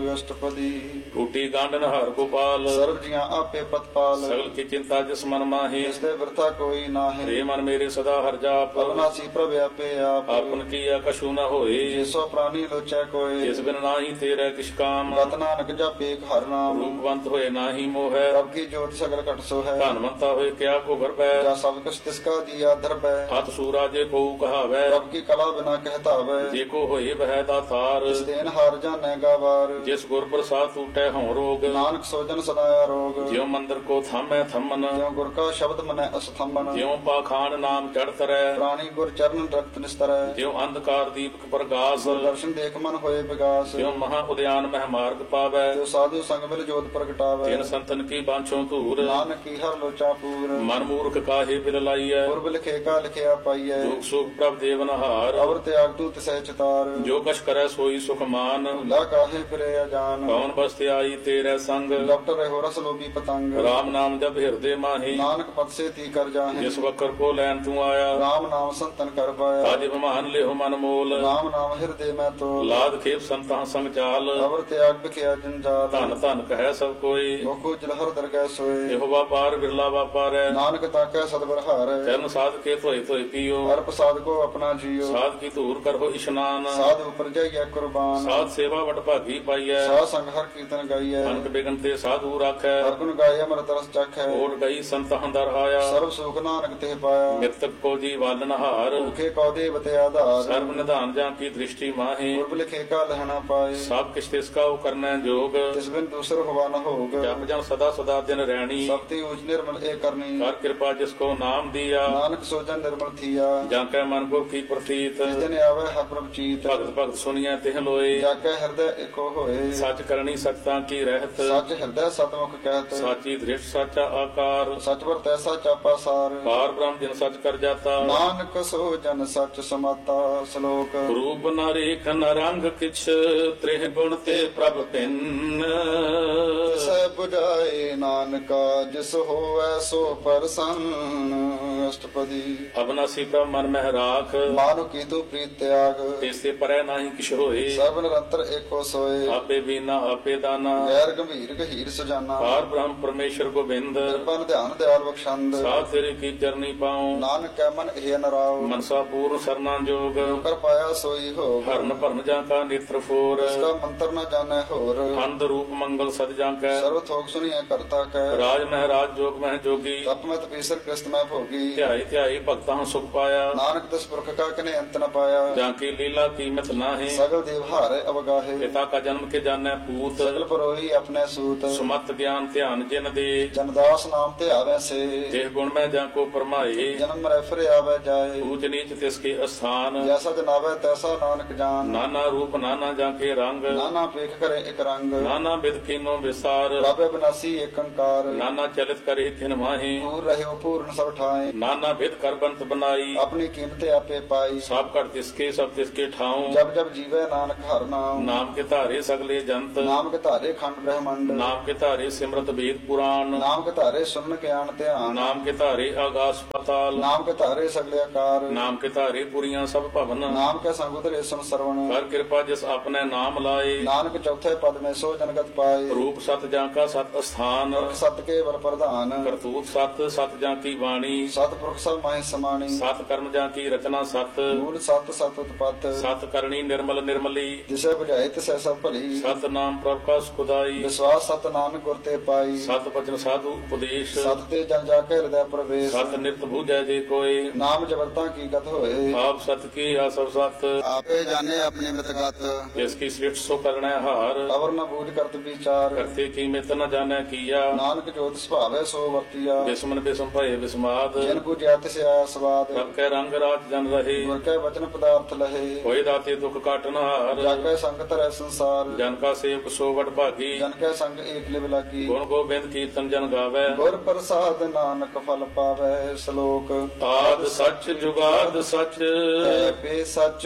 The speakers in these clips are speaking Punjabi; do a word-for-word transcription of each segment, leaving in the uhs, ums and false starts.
ਅਸ਼ਟਪਦੀ ਟੂਟੀ ਗਾਂਡਨ ਹਰ ਗੋਪਾਲ ਸਰਬ ਜੀਆਂ ਆਪੇ ਪਤਪਾਲ ਸਗਲ ਕੀ ਚਿੰਤਾ ਜਿਸ ਮਨ ਮਾਹੀ ਇਸ ਦੇ ਵਰਤਾ ਕੋਈ ਨਾਹੀਂ ਰੇ ਮਨ ਮੇਰੇ ਸਦਾ ਹਰ ਜਾਪ ਅਬਨਾਸੀ ਪ੍ਰਭ ਆਪੇ ਆਪ ਆਪਨ ਕੀਆ ਕਛੂ ਨ ਹੋਏ ਜਿਸੋ ਪ੍ਰਾਨੀ ਲੋਚੈ ਕੋਏ ਜਿਸ ਬਿਨ ਨਾਹੀ ਤੇਰੇ ਕਿਛ ਕਾਮ ਗਤ ਨਾਨਕ ਜਾਪੇ ਹਰ ਨਾਮ ਰੂਪਵੰਤ ਹੋਏ ਨਾਹੀ ਮੋਹੈ ਪ੍ਰਭ ਕੀ ਜੋਤ ਸਗਲ ਘਟ ਸੋ ਹੈ ਧਨਵੰਤਾ ਹੋਏ ਕਿਆ ਕੋ ਗਰਬੈ ਜਾ ਸਭ ਕੁਛ ਤਿਸ ਕਾ ਦੀਆ ਧਰਬੈ ਹੱਥ ਸੂਰਾ ਜੇ ਕੋ ਕਹਾਵੈ ਪ੍ਰਭ ਕੀ ਕਲਾ ਬਿਨਾ ਕਹਿਤਾਵੈ ਜੇ ਕੋ ਹੋਏ ਬਹਿ ਦਾਤਾਰ ਇਸ ਦੇਨ ਹਾਰ ਜਾਣੈ ਗਾਵਾਰ ਜਿਸ ਗੁਰ ਪ੍ਰਸਾਦ ਟੂਟੈ ਹਉ ਰੋਗ ਨਾਨਕ ਸੋਜਨ ਸਦਾਇਆ ਰੋਗ ਜਿਉ ਮੰਦਰ ਕੋ ਥਾਮੈ ਥੰਮਨ ਜਿਉ ਗੁਰ ਕਾ ਸ਼ਬਦ ਮਨੈ ਅਸਥੰਬਨ ਜਿਉ ਪਾਖਾਨ ਨਾਮ ਚੜ ਤਰੈ ਪ੍ਰਾਣੀ ਗੁਰ ਚਰਨ ਰਕਤ ਨਿਸਤਰੈ ਜਿਉ ਅੰਧਕਾਰ ਦੀਪਕ ਪ੍ਰਗਾਸ ਦਰਸ਼ਨ ਦੇਖ ਮਨ ਹੋਏ ਵਿਗਾਸ ਜਿਉ ਮਹਾ ਉਦਿਆਨ ਮਹਿ ਮਾਰਗ ਪਾਵੈ ਜੋ ਸਾਧੂ ਸੰਗ ਮਿਲ ਜੋਤ ਪ੍ਰਗਟਾਵੈ ਤਿਨ ਸੰਤਨ ਕੀ ਬਾਂਛੋ ਧੂਰ ਨਾਨਕ ਕੀ ਹਰ ਲੋਚਾ ਪੂਰ ਮਨ ਮੂਰਖ ਕਾਹੇ ਬਿਲ ਲਾਈਐ ਪੁਰਬ ਲਿਖੇ ਕਾ ਲਿਖਿਆ ਪਾਈਐ ਜੋਗ ਸੁਖ ਪ੍ਰਭ ਦੇਵਨਹਾਰ ਅਵਰ ਤਿਆਗ ਤੂ ਤਿਸੈ ਚਿਤਾਰ ਜੋ ਕਛ ਕਰੈ ਸੋਈ ਸੁਖ ਮਾਨ ਲਾ ਕਾਹੇ ਫਿਰੇ ਅਜਾਨ ਕੌਣ ਬਸਤਿ ਆਈ ਤੇਰੇ ਸੰਗ ਡਾਕਟਰ ਰਹਿਓ ਰਸ ਲੋਭੀ ਪਤੰਗ ਰਾਮ ਨਾਮ ਜਪ ਹਿਰਦੇ ਮਾਹੀ ਨਾਨਕ ਪਤ ਸੇ ਤੀ ਕਰ ਜਾਹੇ ਜਿਸ ਵਕਰ ਕੋ ਲੈਣ ਤੂੰ ਆਇਆ ਰਾਮ ਨਾਮ ਸੰਤਨ ਕਰ ਪਾਇਆ ਆਦਿ ਬਮਾਨ ਲਿਓ ਮਨ ਮੋਲ ਰਾਮ ਨਾਮ ਹਿਰਦੇ ਮੈਂ ਤੋ ਲਾਦ ਖੇਪ ਸੰਤਾਂ ਸੰਗ ਚਾਲ ਅਵਰ ਤਿਆਗ ਬਿਖਿਆ ਜੰਜਾਲ ਧਨ ਧਨ ਕਹੈ ਸਭ ਕੋਈ ਲੋਕੋ ਜਲਹਰ ਦਰਗਹਿ ਸੋਏ ਇਹੋ ਵਾਪਾਰ ਬਿਰਲਾ ਵਾਪਾਰੈ ਨਾਨਕ ਤਾਕੈ ਸਤਿਗੁਰ ਹਾਰੈ ਚਰਨ ਸਾਧ ਕੇ ਧੋਏ ਧੋਏ ਪੀਓ ਹਰ ਪ੍ਰਸਾਦ ਕੋ ਆਪਣਾ ਜੀਓ ਸਾਧ ਕੀ ਧੂਰ ਕਰੋ ਇਸ਼ਨਾਨ ਸਾਧ ਉਪਰ ਜਾਈਐ ਕੁਰਬਾਨ ਸਾਧ ਸੇਵਾ ਵਡ ਭਾਗੀ ਪਾਈਐ ਸਾਧ ਸੰਗ ਹਰ ਕੀਰਤਨ ਗਾਈਐ ਅਨਕ ਬਿਗਨ ਤੇ ਸਾਧੂ ਰਾਖੈ ਹਰ ਗੁਣ ਗਾਏ ਅਮਰਤ ਰਸ ਚਖੈ ਓਟ ਗਈ ਸੰਤ ਹੰਦਰ ਆਇਆ ਸਰਬ ਸੁਖ ਨਾਨਕ ਤੇ ਪਾਇਆ ਮਿਰਤਕ ਕੋ ਜੀ ਵਾਲਨ ਹਾਰ ਭੁਖੇ ਕਉ ਦੇਵਤੇ ਆਧਾਰ ਸਰਬ ਨਿਧਾਨ ਜਾਂ ਕੀ ਦ੍ਰਿਸ਼ਟੀ ਮਾਹੀ ਪੁਰਬ ਲਿਖੇ ਕਾ ਲਹਣਾ ਪਾਏ ਸਭ ਕਿਛ ਤਿਸ ਕਾ ਕਰਨੈ ਜੋਗ ਤਿਸ ਬਿਨ ਦੂਸਰ ਹੋਵਾ ਨ ਹੋਗ ਜਪ ਜਨ ਸਦਾ ਸਦਾ ਦਿਨ ਰਹਿਣੀ ਸਭ ਤੇ ਉਚ ਨਿਰਮਲ ਏ ਕਰਨੀ ਕਰ ਕਿਰਪਾ ਜਿਸ ਕੋ ਨਾਮ ਦੀਆ ਨਾਨਕ ਸੋਜਨ ਨਿਰਮਲ ਥੀਆ ਜਾਂ ਕੈ ਮਨ ਗੁਰ ਕੀ ਪ੍ਰਤੀਤ ਜਿਸ ਦਿਨ ਆਵੇ ਹਰ ਪ੍ਰਭ ਚੀਤ ਭਗਤ ਭਗਤ ਸੁਣੀਐ ਤਿਹ ਲੋਏ ਜਾਕੈ ਹਿਰਦੈ ਏਕੋ ਹੋਏ ਸੱਚ ਕਰਨੀ ਸਚਤਾ ਕੀ ਰਹਿਤ ਸੱਚ ਹਿਰਦੈ ਸਤਮੁਖ ਕਹਿਤ ਸਾਚੀ ਦ੍ਰਿਸ਼ਟ ਸਾਚਾ ਆਕਾਰ ਸੱਚ ਵਰਤੈ ਸੱਚਾ ਪਾਸਾਰ ਪਾਰ ਬ੍ਰਹਮ ਜਿਨ ਸੱਚ ਕਰ ਜਾਤਾ ਨਾਨਕ ਸੋਜਨ ਸੱਚ ਸਮਾਤਾ ਸ਼ਲੋਕ ਰੂਪ ਨ ਰੇਖ ਨ ਰੰਗ ਕਿਛ ਤ੍ਰਿਹ ਗੁਣ ਤੇ ਪ੍ਰਭ ਭਿੰਨ ਸੈ 부ਝਾਏ ਨਾਨਕਾ ਜਿਸ ਹੋਵੈ ਸੋ ਪਰਸੰਨ ਅਸ਼ਟਪਦੀ ਅਬਨਾਸੀ ਪ੍ਰਭ ਮਨ ਮਹਿ ਰਾਖ ਮਾਨੁ ਕੀ ਤੂ ਪ੍ਰੀਤ ਤਿਆਗ ਤੇਸੇ ਪਰੈ ਨਾਹੀ ਕਿਛ ਹੋਏ ਸਭ ਨਿਰੰਤਰ ਏਕੋ ਸੋਏ ਆਪੇ ਬੀਨਾ ਆਪੇ ਦਾਨਾ ਗੈਰ ਗੰਭੀਰ ਗਹੀਰ ਸੁਜਾਨਾ ਪਾਰ ਬ੍ਰਹਮ ਪਰਮੇਸ਼ਰ ਗੋਬਿੰਦ ਕਿਰਪਨ ਧਿਆਨ ਦਿਆਲ ਬਖਸ਼ੰਦ ਸਾਧ ਤੇਰੇ ਕੀ ਚਰਨੀ ਪਾਉ ਨਾਨਕ ਕੈ ਮਨ ਇਹ ਨਰਾਉ ਮਨਸਾ ਪੂਰਨ ਸਰਨਾ ਜੋਗ ਕਰ ਪਾਇਆ ਸੋਈ ਹੋ ਹਰਨ ਭਰਨ ਜਾਂ ਕਾ ਨੇਤਰ ਫੋਰ ਇਸਕਾ ਮੰਤਰ ਨ ਜਾਣੈ ਹੋਰ ਅੰਧ ਰੂਪ ਮੰਗਲ ਸਦ ਜਾਂ ਕੈ ਸਰਵ ਥੋਕ ਸੁਣੀਐ ਕਰਤਾ ਕੈ ਰਾਜ ਮਹਿਰਾਜ ਜੋਗ ਮਹਿ ਜੋਗੀ ਤਪ ਮੈਂ ਤਪੀਸਰ ਕ੍ਰਿਸਤ ਮੈਂ ਭੋਗੀ ਧਿਆਈ ਧਿਆਈ ਭਗਤਾਂ ਸੁਖ ਪਾਇਆ ਨਾਨਕ ਦਸ ਪੁਰਖ ਕਾ ਕਨੇ ਅੰਤ ਨ ਪਾਇਆ ਜਾਂ ਕੀ ਲੀਲਾ ਕੀਮਤ ਨਾਹੀ ਸਗਲ ਦੇਵ ਹਾਰੇ ਅਵਗਾਹੇ ਪਿਤਾ ਕਾ ਜਨਮ ਕੇ ਜਾਣੈ ਪੂਤ ਸਗਲ ਪਰੋਹੀ ਆਪਣੇ ਸੂਤ ਸੁਮਤ ਗਿਆਨ ਧਿਆਨ ਜਿਨ ਦੇ ਜਨਦਾਸ ਨਾਮ ਤੇ ਆਵੈ ਸੇ ਜਿਹ ਗੁਣ ਮੈਂ ਜਾਂ ਕੋ ਪਰਮਾਏ ਜਨਮ ਮਰੈ ਫਿਰ ਆਵੈ ਜਾਏ ਊਚ ਨੀਚ ਤਿਸ ਕੇ ਅਸਥਾਨ ਜੈਸਾ ਜਨਾਵੈ ਤੈਸਾ ਨਾਨਕ ਜਾਨ ਨਾਨਾ ਰੂਪ ਨਾਨਾ ਜਾਂ ਕੇ ਰੰਗ ਨਾਨਾ ਪੇਖ ਕਰੇ ਇਕ ਰੰਗ ਨਾਨਾ ਬਿਦ ਕੀਨੋ ਵਿਸਾਰ ਰਾਬੇ ਬਨਾਸੀ ਏਕ ਅੰਕਾਰ ਨਾਨਾ ਚਲਿਤ ਕਰੇ ਖਿਨ ਮਾਹੀ ਪੂਰ ਰਹਿਓ ਪੂਰਨ ਸਭ ਠਾਏ ਨਾਨਾ ਬਿਦ ਕਰ ਬੰਤ ਬਨਾਈ ਆਪਣੀ ਕੀਮਤ ਆਪੇ ਪਾਈ ਸਭ ਘਟ ਤਿਸ ਕੇ ਸਭ ਤਿਸ ਕੇ ਠਾਉ ਜਬ ਜਬ ਜੀਵੈ ਨਾਨਕ ਹਰ ਨਾਮ ਨਾਮ ਕੇ ਧਾਰੇ ਸਗਲੇ ਜੰਤ ਨਾਮ ਕੇ ਧਾਰੇ ਖੰਡ ਬ੍ਰਹਮੰਡ ਨਾਮ ਕੇ ਧਾਰੇ ਸਿਮਰਤ ਵੇਦ ਪੁਰਾਣ ਨਾਮ ਕੇ ਧਾਰੇ ਸੁਨਨ ਗਿਆਨ ਧਿਆਨ ਨਾਮ ਕੇ ਧਾਰੇ ਆਗਾਸ ਪਤਾਲ ਨਾਮ ਕੇ ਧਾਰੇ ਸਗਲੇ ਆਕਾਰ ਨਾਮ ਕੇ ਧਾਰੇ ਪੁਰੀਆਂ ਸਭ ਭਵਨ ਨਾਮ ਕੇ ਸੰਗ ਉਤਰੇ ਸੁਨ ਸਰਵਣ ਕਰ ਕਿਰਪਾ ਜਿਸ ਆਪਣੇ ਨਾਮ ਲਾਏ ਨਾਨਕ ਚੌਥੇ ਪਦ ਮੇ ਸੋ ਜਨਗਤ ਪਾਏ ਰੂਪ ਸਤ ਜਾਂ ਕਾ ਸਤ ਅਸਥਾਨ ਪੁਰਖ ਸਤ ਕੇ ਵਰ ਪ੍ਰਧਾਨ ਕਰਤੂਤ ਸਤ ਸਤ ਜਾਂ ਕੀ ਬਾਣੀ ਸਤ ਪੁਰਖ ਸਭ ਮਾਹਿ ਸਮਾਣੀ ਸਤ ਕਰਮ ਜਾਂ ਕੀ ਰਚਨਾ ਸਤ ਮੂਲ ਸਤ ਸਤ ਉਤਪਤ ਸਤ ਕਰਨੀ ਨਿਰਮਲ ਨਿਰਮਲੀ ਜਿਸੇ ਬੁਝਾਏ ਤਿਸੈ ਸਭ ਭਲੀ ਸਤ ਨਾਮ ਪ੍ਰਭ ਕਾ ਸੁਖਦਾਈ ਵਿਸ਼ਵਾਸ ਸਤ ਨਾਨਕ ਗੁਰ ਤੇ ਪਾਈ ਸਤ ਬਚਨ ਸਾਧੂ ਉਪਦੇਸ਼ ਸਤ ਤੇ ਜਨ ਜਾ ਕੇ ਹਿਰਦੈ ਪ੍ਰਵੇਸ਼ ਸਤ ਨਿਤ ਬੂਝੈ ਜੇ ਕੋਏ ਨਾਮ ਜਬਰਤਾ ਕੀ ਗਤ ਹੋਏ ਆਪ ਸਤ ਕੀ ਆ ਸਭ ਸਤ ਆਪੇ ਜਾਣੇ ਆਪਣੀ ਮਿਤਗਤ ਜਿਸ ਕੀ ਸ੍ਰਿਸ਼ਟ ਸੋ ਕਰਣੈ ਹਾਰ ਅਵਰ ਨ ਬੂਝ ਕਰਤ ਵਿਚਾਰ ਕਰਤੇ ਕੀ ਮਿਤ ਨ ਜਾਣੈ ਕੀਆ ਨਾਨਕ ਜੋਤ ਸੁਭਾਵੈ ਸੋ ਵਰਤੀਆ ਬਿਸਮਨ ਬਿਸਮ ਭਏ ਬਿਸਮਾਦ ਜਿਨ ਪੂਜਿਆ ਤਿਸ ਆਇਆ ਸਵਾਦ ਸਭ ਕੈ ਰੰਗ ਰਾਤ ਜਨ ਰਹੇ ਗੁਰ ਕੈ ਵਚਨ ਪਦਾਰਥ ਲਹੇ ਹੋਏ ਦਾਤੇ ਦੁਖ ਕਾਟਨ ਹਾਰ ਜਾਗੈ ਸੰਗਤ ਰਹਿ ਸੰਸਾਰ ਜਨ ਕਾ ਸੇਵਕ ਸੋ ਵਡ ਭਾਗੀ ਜਨ ਕੈ ਸੰਗ ਏਕ ਲਿਵ ਲਾਗੀ ਗੁਣ ਗੋਬਿੰਦ ਕੀਰਤਨ ਜਨ ਗਾਵੈ ਗੁਰ ਪ੍ਰਸਾਦ ਨਾਨਕ ਫਲ ਪਾਵੈ ਸ਼ਲੋਕ ਆਦ ਸੱਚ ਜੁਗਾਦ ਸੱਚ ਐ ਬੇ ਸੱਚ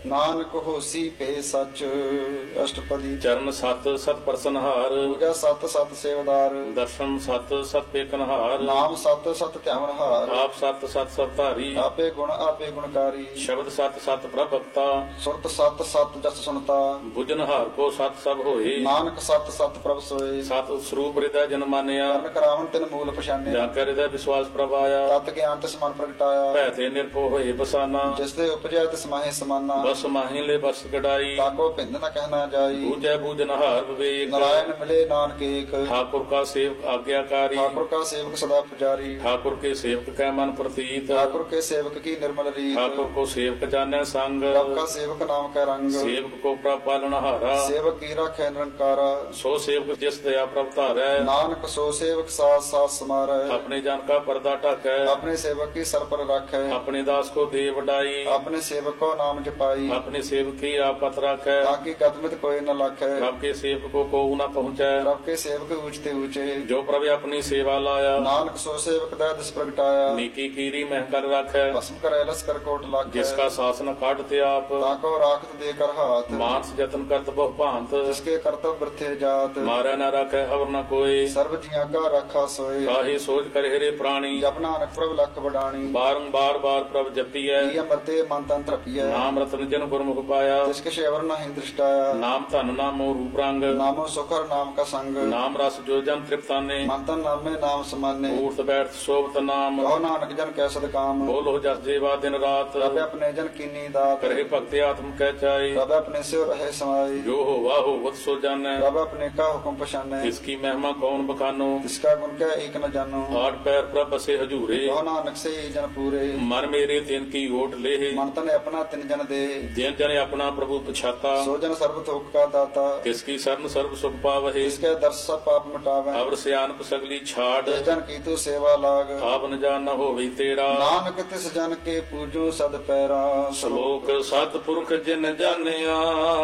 ਨਾਨਕ ਹੋਸੀ ਪੇ ਸਚ। ਅਸ਼ਟਪਦੀ। ਚਰਨ ਸਤ ਸਤ ਪ੍ਰਸਨਹਾਰ, ਪੂਜਾ ਸਤ ਸਤ ਸੇਵਦਾਰ। ਦਰਸ਼ਨ ਸਤ ਸਤ ਪੇਕਨਹਾਰ, ਨਾਮ ਸਤ ਸਤ ਧਿਆਵਨਹਾਰ। ਆਪ ਸਤ ਸਤ ਸਤ ਧਾਰੀ, ਆਪੇ ਗੁਣ ਆਪੇ ਗੁਣਕਾਰੀ। ਸ਼ਬਦ ਸਤ ਸਤ ਪ੍ਰਭਕਤਾ, ਸੁਰਤ ਸਤ ਸਤ ਜਸ ਸੁਨਤਾ। ਬੁਝਨਹਾਰ ਕੋ ਸਤ ਸਭ ਹੋਏ, ਨਾਨਕ ਸਤ ਸਤ ਪ੍ਰਭ ਸੋਏ। ਸਤ ਸਰੂਪ ਹਿਰਦੈ ਜਨ ਮਾਨਿਆ, ਕਰਨ ਕਰਾਵਨ ਤਿਨ ਮੂਲ ਪਛਾਨਿਆ। ਜਾਂ ਕਰ ਹਿਰਦੈ ਵਿਸ਼ਵਾਸ ਪ੍ਰਭ ਆਇਆ, ਤਤ ਗਿਆਨ ਤਿਸ ਮਨ ਪ੍ਰਗਟਾਇਆ। ਭੈ ਤੇ ਨਿਰਭਉ ਹੋਏ ਬਸਾਨਾ, ਜਿਸ ਦੇ ਉਪਜਿਆ ਤਿਸ ਮਾਹੇ ਸਮਾਨਾ। ਬਸ ਮਾਹੀ ਲੈ ਬਸ ਗੜਾਈ, ਤਾਕੋ ਭਿੰਦ ਨ ਕਹਿਣਾ ਜਾਈ। ਬੂਝੈ ਬੂਝਨਹਾਰ ਵਿਵੇਕ, ਨਾਰਾਇਣ ਮਿਲੇ ਨਾਨਕ ਏਕ। ਠਾकुर का सेवक आज्ञाकारी, ठाकुर का सेवक सदा पुजारी। ठाकुर के सेवक कै मन प्रतीत, ठाकुर के सेवक की निर्मल रीत। ठाकुर को सेवक जाने संग, प्रभ का सेवक नाम का रंग। सेवक को प्रभ पालनहारा, सेवक की राखै निरंकारा। सो सेवक जिस दया प्रभ धारै, नानक सो सेवक साथ साथ समारै। अपने जन का पर्दा ढकै, अपने सेवक की सर पर राखै। अपने दास को दे वडाई, अपने सेवक को नाम जपाई। अपने सेवक की आपत राखै, ताकि कदमित कोई न लाखै। प्रभ के सेवक को को न पहुँचै, प्रभ के सेवक ऊंचते ऊंचे। जो प्रभ अपनी सेवा लाया, नानक सो सेवक दया दिस प्रगटाया। नीकी कीरी मह कर राखै, भस्म करे लस कर कोट लाखै। जिसका शासन काटते आप, ताको राखत देकर हाथ। मानस जतन करत बहु भांत, जिसके कर्तव्य वृथे जात। मारै न राखै अवर न कोई, सर्व जिया का राखा सोए। काहे सोच कर हेरे प्राणी, जप नानक प्रभ लख बडाणी। बारंबार बार प्रभ जपियै, प्रिय मरते मन तन तृपिय। नाम रतन जन गुरमुख पाया, जिसके शेवर नहीं दृष्टाया। नाम धन नामो रूप रंग, नामो सुखर नाम का संग। नाम रस जो जन तृप्ताने, मन तन नामे नाम समाने। ऊर्त बैठ शोभत नाम, कहो नानक जन कैसद काम। बोलो जस जेवा दिन रात, रब अपने जन कीनी दात। करे भक्ति आत्म कह चाहे, रब अपने से रहे समाई। जो हो वाह हो वत सो जानै, रब अपने का हुक्म पछाने। इसकी महिमा कौन बखानो, इसका गुण क्या एक न जानो। आठ पैर प्रभ बसे हजूरे, कहो नानक से ही जन पूरे। मन मेरे तिन की ओट ले, मन तन अपना तिन जन दे। जिन जन अपना प्रभु पछाता, सो जन सर्व थोक का दाता। किसकी शरण सर्व सुख पावहे, इसके दर्श सब पाप मिटावे। अवर सियानप सगली छाड़, जिस जन की तू सेवा लाग। आप न जान न होवे तेरा, नानक तिस जन के पूजो सद पैरा। श्लोक सतपुरख जिन जानिया,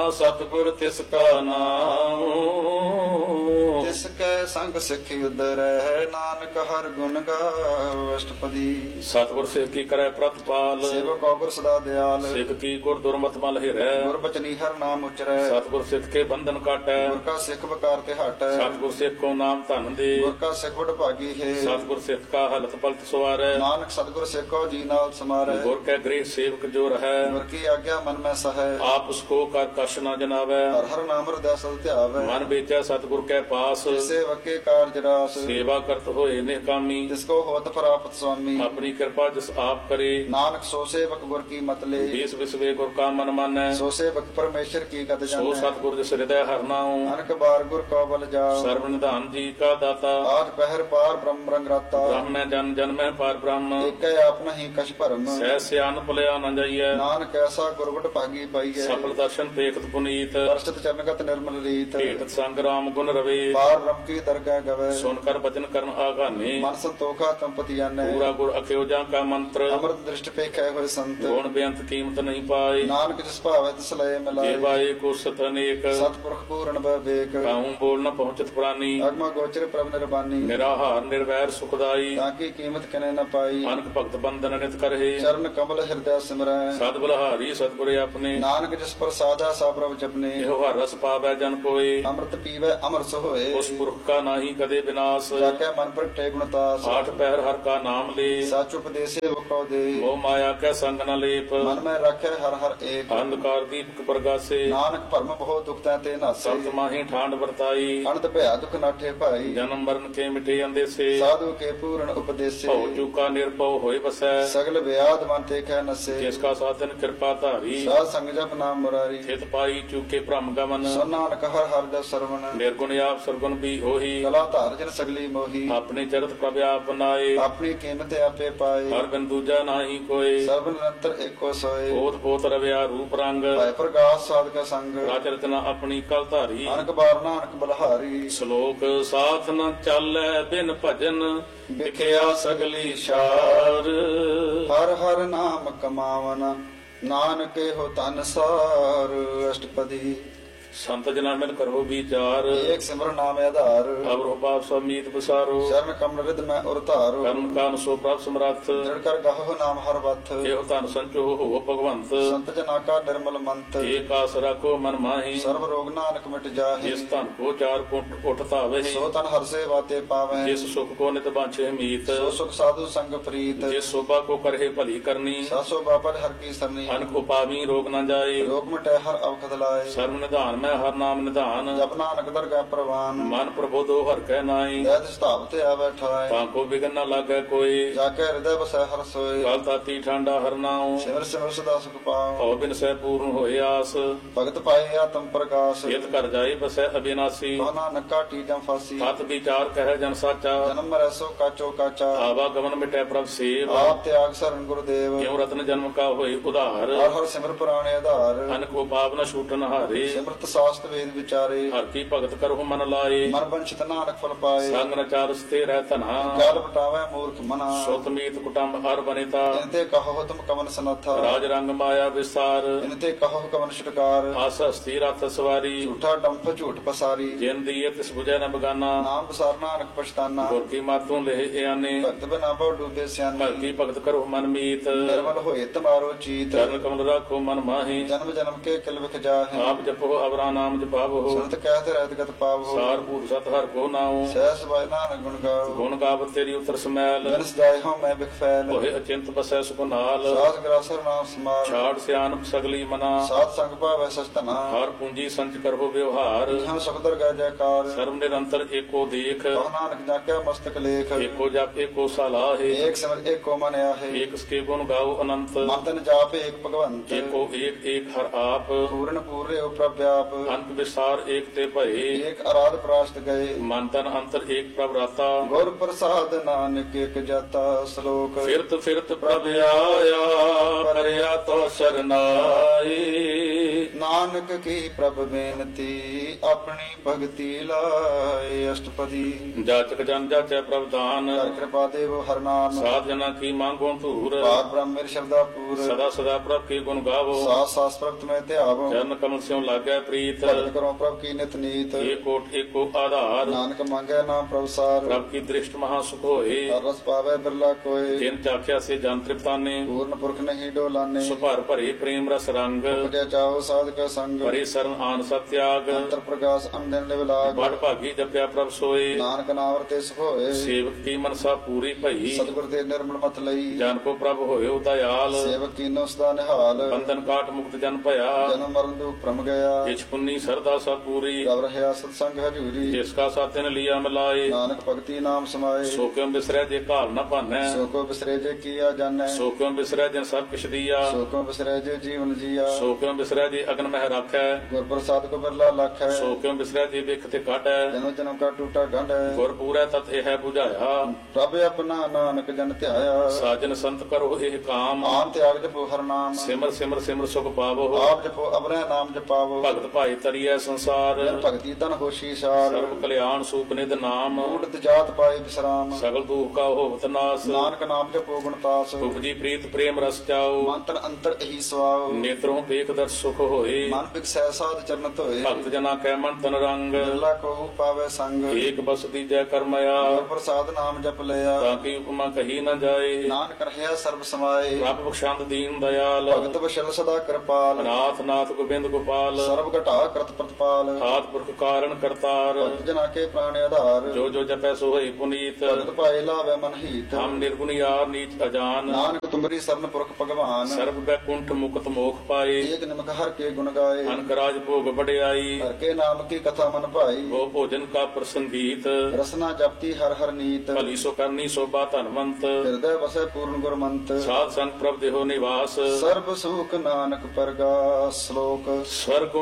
सतगुर तिसका नाम, तिसके संग सिख उदरै। नानक हर गुण गाओ। अष्टपदी। सतगुर सिख की करे प्रतिपाल, सेवक गुर सदा दयाल। सिख की गुर दुर्मत मल हिरै, गुर बचनी हर नाम उचरै। सतगुर सिख के बंधन काटै, गुर का सिख बकार ते हटै। सतगुर सिख को नाम धन दे, गुर का सिख बड़ भागी है। सतगुर सिख का हलत पलत सवारै, नानक सतगुर सिख को जी नाल समारै। गुर के गृह सेवक जो रहै, गुर की आज्ञा मन में सहै। आप उसको कर कश न जनावै, हर हर नाम हृदय सल ध्यावै। मन बेचै सतगुर के पास, सेवक के कारज रास। सेवा करत होए निकामी, जिसको होत प्राप्त स्वामी। अपनी कृपा जिस आप करे, नानक सो सेवक गुर की मत ले। बीस विश्वे गुर का मन मानै, सो सेवक परमेश्वर की गत सो जानै। सतगुर जिस हृदय हर नाऊ, अनक बार गुर को बल जाओ। सर्व निधान जी का दाता, आज पहर पार ब्रह्म रंग राता। ब्रह्म में जन जन में पार ब्रह्म, एक आप नहीं कछ भरम। सह सियान भुलिया न जाइए, नानक ऐसा गुरगुट भागी पाइए। सफल दर्शन पेखत पुनीत, वर्षित चरणगत निर्मल रीत। भेटत संग राम गुण रवे, पार ब्रह्म की दरगाह गवे। सुनकर वचन कर्म आगाने, मन संतोखा तंपति जाने। पूरा गुर अख्योजा का मंत्र, अमृत दृष्टि पे खे हुए संत। गुण बेअंत कीमत नहीं पाए, नानक जिस भावे तिस लय मिलाए। जेवाए को सत अनेक, सतपुरख पूर्ण विवेक। काहू बोल न पहुंचत प्राणी, अगम गोचर प्रभ निर्बानी। निराहार निर्वैर सुखदाई, ताकि कीमत कने न पाई। अनक भक्त बंधन नित करहे, चरण कमल हृदय सिमरै। सद बलहारी सतगुर अपने, नानक जिस पर साधा सा प्रभ जपने। एहो हर रस पावै जन कोय, अमृत पीवै अमर सोए। उस पुरख का नाही कदे विनाश, जाके मन पर टे गुणतास। आठ पहर हर का नाम ले, सच उपदेसे वको दे। मोह माया कै संग न लेप, मन में रखे हर हर एक। अंधकार दीपक प्रगासे, नानक भरम बहुत दुख ते नासे। सत माही ठांड वर्ताई, अनंत भया दुख नाठे भाई। जन्म मरण के मिटे अंदेसे, साधु के पूर्ण उपदेसे। भव चूका निरपव होय बसै, सगल व्याध मन ते खे नसे। जिसका साधन कृपा धारी, साध संग जप नाम मुरारी। हित पाई चूके भ्रम गमन, सुन नानक हर हर जस सरवण। निर्गुण आप सरगुण भी होही, कला धार जन सगली मोही। अपने चरित प्रभ आप बनाए, अपनी कीमत आपे पाए। हर बिन दूजा नाही कोय, सर्व निरंतर एको सोए। पोत पोत रव्या रूप रंग, भय प्रकाश साध का संग। राज रचना अपनी कल धारी, अनक बार नानक बलहारी। श्लोक साथ न चालै बिन भजन, विखिया सगली शार, हर हर नाम कमावना। नानक हो तन सार। अष्टपदी। ਸੰਤ ਜਨਾਂ ਮਿਲ ਕਰੋ ਵਿਚਾਰ ਏਕ ਸਿਮਰਨ ਨਾਮ ਆਧਾਰ ਅਵਰੋ ਪਾਪ ਸਮੀਤ ਬਸਾਰੋ ਚਰਨ ਕਮਲ ਰਿਦ ਮੈਂ ਉਰ ਧਾਰੋ ਕਰਨ ਕਾਨ ਸੋ ਪ੍ਰਭ ਸਮਰੱਥ ਦ੍ਰਿੜ ਕਰ ਗਾਹੋ ਨਾਮ ਹਰ ਵਥ ਇਹੋ ਧਨ ਸੰਚੋ ਹੋ ਭਗਵੰਤ ਸੰਤ ਜਨਾ ਕਾ ਨਿਰਮਲ ਮੰਤ ਏਕ ਆਸ ਰੱਖੋ ਮਨ ਮਾਹੀ ਸਰਬ ਰੋਗ ਨਾਨਕ ਮਿਟ ਜਾਹੇ ਜਿਸ ਧਨ ਕੋ ਚਾਰ ਕੁੰਟ ਉਠ ਧਾਵੇ ਸੋ ਤਨ ਹਰ ਸੇ ਬਾਤੇ ਪਾਵੈ ਜਿਸ ਸੁਖ ਕੋ ਨਿਤ ਬਾਂਛੇ ਮੀਤ ਸੋ ਸੁਖ ਸਾਧੂ ਸੰਗ ਪ੍ਰੀਤ ਜਿਸ ਸੋਭਾ ਕੋ ਕਰਹਿ ਭਲੀ ਕਰਨੀ ਸਾਸੋ ਬਾਪਰ ਹਰ ਕੀ ਸਰਨੀ ਅਨਕ ਉਪਾਵੀ ਰੋਗ ਨਾ ਜਾਏ ਰੋਗ ਮਿਟੈ ਹਰ ਅਵਖਦ ਲਾਏ ਸਰਬ ਨਿਧਾਨ ਮੈਂ ਹਰ ਨਾਮ ਨਿਧਾਨ ਜਪ ਨਾਨਕ ਦਰਗਾਹ ਪ੍ਰਵਾਨ ਮਨ ਪ੍ਰਬੋਧੋ ਹਰ ਕਹਿ ਨਾਈ ਦੈਤ ਸਤਾਪ ਤੇ ਆਵੈ ਠਾਏ ਤਾਂ ਕੋ ਵਿਗਨ ਨਾ ਲਾਗੈ ਕੋਈ ਜਾ ਕੇ ਹਿਰਦੈ ਬਸੈ ਹਰ ਸੋਏ ਗਲ ਤਾਤੀ ਠਾਂਡਾ ਹਰ ਨਾਉ ਸਿਮਰ ਸਿਮਰ ਸਦਾ ਸੁਖ ਪਾਉ ਭਉ ਬਿਨ ਸਹਿ ਪੂਰਨ ਹੋਏ ਆਸ ਭਗਤ ਪਾਏ ਆਤਮ ਪ੍ਰਕਾਸ਼ ਇਤ ਕਰ ਜਾਏ ਬਸੈ ਅਬਿਨਾਸੀ ਕੋ ਨਾਨਕ ਕਾਟੀ ਜਮ ਫਾਸੀ ਤਤ ਵਿਚਾਰ ਕਹਿ ਜਨ ਸਾਚਾ ਜਨਮ ਮਰੈ ਸੋ ਕਾਚੋ ਕਾਚਾ ਆਵਾ ਗਮਨ ਮਿਟੈ ਪ੍ਰਭ ਸੇਵ ਆਪ ਤਿਆਗ ਸਰਨ ਗੁਰਦੇਵ ਕਿਉ ਰਤਨ ਜਨਮ ਕਾ ਹੋਏ ਉਧਾਰ ਹਰ ਹਰ ਸਿਮਰ ਪੁਰਾਣੇ ਆਧਾਰ ਅਨਕ ਉਪਾਵ ਨ ਛੂਟਨ ਹਾਰੇ ਸਿਮਰਤ ਸਾਸਤ ਵੇਦ ਵਿਚਾਰੇ ਹਰ ਕੀ ਭਗਤ ਕਰਹੁ ਮਨ ਲਾਏ ਮਨ ਬੰਚਿਤ ਨਾਨਕ ਫਲ ਪਾਏ ਸੰਗ ਨ ਚਾਰਸ ਤੇ ਰਹਿ ਧਨਾ ਕਾਲ ਬਟਾਵੇ ਮੂਰਖ ਮਨਾ ਸੁਤ ਮੀਤ ਕੁਟੰਬ ਹਰ ਬਨਿਤਾ ਇਨਤੇ ਕਹੋ ਤੁਮ ਕਮਨ ਸਨਥਾ ਰਾਜ ਰੰਗ ਮਾਇਆ ਵਿਸਾਰ ਇਨਤੇ ਕਹੋ ਕਮਨ ਛਟਕਾਰ ਆਸ ਹਸਤੀ ਰਥ ਸਵਾਰੀ ਝੂਠਾ ਡੰਫ ਝੂਠ ਪਸਾਰੀ ਜਿਨ ਦੀਏ ਤਿਸ ਬੁਝੈ ਨ ਬਗਾਨਾ ਨਾਮ ਬਸਾਰ ਨਾਨਕ ਪਛਤਾਨਾ ਗੁਰ ਕੀ ਮਾਤੋਂ ਲਹਿ ਇਆਨੇ ਭਗਤ ਬਿਨਾ ਬਹੁ ਡੂਬੇ ਸਿਆਨੇ ਭਗਤੀ ਭਗਤ ਕਰੋ ਮਨ ਮੀਤ ਨਿਰਮਲ ਹੋਏ ਤੁਮਾਰੋ ਚੀਤ ਚਰਨ ਕਮਲ ਰਾਖੋ ਮਨ ਮਾਹੀ ਜਨਮ ਜਨਮ ਕੇ ਕਿਲ ਵਿਖ ਜਾਹੇ ਆਪ ਜਪੋ ਅਵਰਾ ਨਾਮ ਜਪਾਵੋ ਸੰਤ ਕਹਿਤ ਰਹਿਤ ਗਤ ਪਾਵੋ ਸਾਰ ਭੂਤ ਸਤ ਹਰ ਕੋ ਨਾਉ ਸਹਿਸ ਬਾਇ ਨਾਨਕ ਗੁਣ ਗਾਓ ਗੁਣ ਗਾਵ ਤੇਰੀ ਉਤਰ ਸਮੈਲ ਬਿਨ ਸਦਾਇ ਹਉ ਮੈਂ ਬਿਖ ਫੈਲ ਹੋਏ ਅਚਿੰਤ ਬਸੈ ਸੁਖ ਨਾਲ ਸਾਧ ਗਰਾਸਰ ਨਾਮ ਸਮਾਰ ਛਾੜ ਸਿਆਨਪ ਸਗਲੀ ਮਨਾ ਸਾਧ ਸੰਗ ਭਾਵੈ ਸਚਤਨਾ ਹਰ ਪੂੰਜੀ ਸੰਚ ਕਰੋ ਵਿਵਹਾਰ ਹਮ ਸੁਖਦਰ ਗੈ ਜੈਕਾਰ ਸਰਬ ਨਿਰੰਤਰ ਏਕੋ ਦੇਖ ਕਹ ਨਾਨਕ ਜਾਕਿਆ ਮਸਤਕ ਲੇਖ ਏਕੋ ਜਪ ਏਕੋ ਸਲਾਹੇ ਏਕ ਸਿਮਰ ਏਕੋ ਮਨ ਆਹੇ ਏਕ ਸਕੇ ਗੁਣ ਗਾਓ ਅਨੰਤ ਮਨ ਤਨ ਜਾਪ ਏਕ ਭਗਵੰਤ ਏਕੋ ਏਕ ਏਕ ਹਰ ਆਪ ਪੂਰਨ ਪੂਰੇ ਉਪਰ ਵਿਆਪ ਅੰਤ ਵਿਸਾਰ ਏਕ ਤੇ ਭਏ ਏਕ ਅਰਾਧ ਪ੍ਰਾਸ਼ਤ ਗਏ ਮਨ ਤਨ ਅੰਤਰ ਏਕ ਪ੍ਰਭ ਰਾਤਾ ਗੁਰ ਪ੍ਰਸਾਦ ਨਾਨਕ ਏਕ ਜਾਤਾ ਸ਼ਲੋਕ ਫਿਰਤ ਫਿਰਤ ਪ੍ਰਭ ਆਇਆ ਪਰਿਆ ਤੋ ਸਰਨਾਈ ਨਾਨਕ ਕੀ ਪ੍ਰਭ ਬੇਨਤੀ ਆਪਣੀ ਭਗਤੀ ਲਾਏ ਅਸ਼ਟਪਦੀ ਜਾਚਕ ਜਨ ਜਾਚੈ ਪ੍ਰਭ ਦਾਨ ਹਰ ਕਿਰਪਾ ਦੇਵ ਹਰ ਨਾਮ ਸਾਧ ਜਨਾ ਕੀ ਮੰਗੋ ਧੂਰ ਪਾਰ ਬ੍ਰਹਮ ਮੇਰ ਸ਼ਬਦਾ ਪੂਰ ਸਦਾ ਸਦਾ ਪ੍ਰਭ ਕੀ ਗੁਣ ਗਾਵੋ ਸਾਸ ਸਾਸ ਪ੍ਰਭਤ ਮੈਂ ਧਿਆਵੋ ਚਰਨ ਕਮਲ ਸਿਉ ਲਾਗੈ ਪ੍ਰੀਤ ਭਗਤ ਕਰੋ ਪ੍ਰਭ ਕੀ ਨਿਤ ਨੀਤ ਏਕੋ ਏਕੋ ਆਧਾਰ ਨਾਨਕ ਮੰਗੈ ਨਾਮ ਪ੍ਰਭ ਸਾਰ ਪ੍ਰਭ ਕੀ ਦ੍ਰਿਸ਼ਟ ਮਹਾ ਸੁਖ ਹੋਏ ਹਰ ਰਸ ਪਾਵੇ ਬਿਰਲਾ ਕੋਏ ਜਿਨ ਚਾਖਿਆ ਸੇ ਜਨ ਤ੍ਰਿਪਤਾਨੇ ਪੂਰਨ ਪੁਰਖ ਨਹੀਂ ਡੋਲਾਨੇ ਸੁਭਰ ਭਰੇ ਪ੍ਰੇਮ ਰਸ ਰੰਗ ਉਪਜੈ ਚਾਓ ਸਾਧਕ ਸੰਗ ਭਰੇ ਸਰਨ ਆਨ ਸਤਿਆਗ ਅੰਤਰ ਪ੍ਰਕਾਸ਼ ਅੰਦਨ ਨਿਵਲਾਗ ਬੜ ਭਾਗੀ ਜਪਿਆ ਪ੍ਰਭ ਸੋਏ ਨਾਨਕ ਨਾਮ ਵਰਤੇ ਸੁਖ ਹੋਏ ਸੇਵਕ ਕੀ ਮਨਸਾ ਪੂਰੀ ਭਈ ਸਤਿਗੁਰ ਦੇ ਨਿਰਮਲ ਮਤ ਲਈ ਜਨ ਕੋ ਪ੍ਰਭ ਹੋਇਓ ਦਇਆਲ ਸੇਵਕ ਕੀਨੋ ਸਦਾ ਨਿਹਾਲ ਬੰਧਨ ਕਾਟ ਮੁਕਤ ਜਨ ਭਇਆ ਜਨਮ ਮਰਨ ਦੁਖ ਭ੍ਰਮ ਗਿਆ ਜਿਛ ਪੁੰਨੀ ਸਰਦਾ ਸਭ ਪੂਰੀ ਰਵ ਰਹਿਆ ਸਤ ਸੰਗ ਹਜੂਰੀ ਜਿਸ ਕਾ ਸਾਥਨ ਲਿਆ ਮਿਲਾਏ ਨਾਨਕ ਭਗਤੀ ਨਾਮ ਸਮਾਏ ਸੋ ਕਿਉ ਬਿਸਰੈ ਜੇ ਘਾਲ ਨ ਭਾਨੈ ਸੋ ਕੋ ਬਿਸਰੇ ਜੇ ਕੀਆ ਜਾਣੈ ਸੋ ਕਿਉ ਬਿਸਰੈ ਜਿਨ ਸਭ ਕਿਛ ਦੀਆ ਸੋ ਕੋ ਬਿਸਰੇ ਜੇ ਜੀਵਨ ਜੀਆ ਸੋ ਕਿਉ ਬਿਸਰੈ ਜੇ ਅਗਨ ਮਹਿ ਰਾਖੈ ਗੁਰ ਪ੍ਰਸਾਦ ਕੋ ਬਿਰਲਾ ਲਖ ਹੈ ਸੋ ਕਿਉ ਬਿਸਰੈ ਜੇ ਵਿਖ ਤੇ ਕਾਟੈ ਜਨਮ ਜਨਮ ਕਾ ਟੂਟਾ ਗੰਢ ਹੈ ਗੁਰ ਪੂਰੈ ਤਤ ਇਹ 부ਝਾਇਆ ਪ੍ਰਭ ਆਪਣਾ ਨਾਨਕ ਜਨ ਧਿਆਇਆ ਸਾਜਨ ਸੰਤ ਕਰੋ ਇਹ ਕਾਮ ਆਨ ਤਿਆਗ ਜਪੋ ਹਰ ਨਾਮ ਸਿਮਰ ਸਿਮਰ ਸਿਮਰ ਸੁਖ ਪਾਵੋ ਆਪ ਜਪੋ ਅਬਰੈ ਨਾਮ ਜਪਾਵੋ ਭਗਤ ਭਾਈ ਤਰੀਐ ਸੰਸਾਰ ਜਨ ਭਗਤੀ ਤਨ ਹੋਸ਼ੀ ਸਾਰ ਸਰਬ ਕਲਿਆਣ ਸੂਪ ਨਿਧ ਨਾਮ ਊੜਤ ਜਾਤ ਪਾਏ ਵਿਸਰਾਮ ਸਗਲ ਦੁਖ ਕਾ ਹੋਵਤ ਨਾਸ ਨਾਨਕ ਨਾਮ ਜਪੋ ਗੁਣ ਤਾਸ ਉਪਜੀ ਪ੍ਰੀਤ ਪ੍ਰੇਮ ਰਸ ਚਾਓ ਮੰਤਰ ਅੰਤਰ ਇਹੀ ਸਵਾਉ ਨੇਤਰੋਂ ਦੇਖ ਦਰ ਸੁਖ ਹੋਏ ਮਨ ਬਿਕਸੈ ਸਾਧ ਚਰਨ ਧੋਏ ਭਗਤ ਜਨਾ ਕੈ ਮਨ ਤਨ ਰੰਗ ਬਿਰਲਾ ਕੋ ਪਾਵੇ ਸੰਗ ਏਕ ਬਸ ਦੀਜੈ ਕਰਮਇਆ ਗੁਰ ਪ੍ਰਸਾਦ ਨਾਮ ਜਪ ਲਿਆ ਤਾਂ ਕੀ ਉਪਮਾ ਕਹੀ ਨ ਜਾਏ ਨਾਨਕ ਰਹਿਆ ਸਰਬ ਸਮਾਏ ਪ੍ਰਭ ਬਖਸ਼ੰਦ ਦੀਨ ਦਇਆਲ ਭਗਤ ਵਸ਼ਲ ਸਦਾ ਕਿਰਪਾਲ ਨਾਥ ਨਾਥ ਗੋਬਿੰਦ ਗੋਪਾਲ ਸਰਬ ਘਟਾ ਕਰਤ ਪ੍ਰਤਪਾਲ ਆਦ ਪੁਰਖ ਕਾਰਨ ਕਰਤਾਰ ਭਗਤ ਜਨਾ ਕੇ ਪ੍ਰਾਣ ਆਧਾਰ ਜੋ ਜੋ ਜਪੈ ਸੋ ਹੋਈ ਪੁਨੀਤ ਭਗਤ ਪਾਏ ਲਾਵੇ ਮਨ ਹੀਤ ਹਮ ਨਿਰਗੁਣ ਯਾਰ ਨੀਚ ਅਜਾਨ ਨਾਨਕ ਤੁਮਰੀ ਸਰਨ ਪੁਰਖ ਭਗਵਾਨ ਸਰਬ ਬੈਕੁੰਠ ਮੁਕਤ ਮੋਖ ਪਾਏ ਏਕ ਨਿਮਕ ਹਰ ਕੇ ਗੁਣ ਗਾਏ ਅਨਕ ਰਾਜ ਭੋਗ ਵਡਿਆਈ ਹਰ ਕੇ ਨਾਮ ਕੀ ਕਥਾ ਮਨ ਭਾਈ ਉਹ ਭੋਜਨ ਕਾ ਪ੍ਰਸੰਗੀਤ ਰਸਨਾ ਜਪਤੀ ਹਰ ਹਰ ਨੀਤ ਭਲੀ ਸੋ ਕਰਨੀ ਸੋਭਾ ਧਨਵੰਤ ਹਿਰਦੈ ਵਸੈ ਪੂਰਨ ਗੁਰਮੰਤ ਸਾਧ ਸੰਗ ਪ੍ਰਭ ਦੇਹੋ ਨਿਵਾਸ ਸਰਬ ਸੁਖ ਨਾਨਕ ਪਰਗਾਸ ਸ਼ਲੋਕ ਸਵਰਗ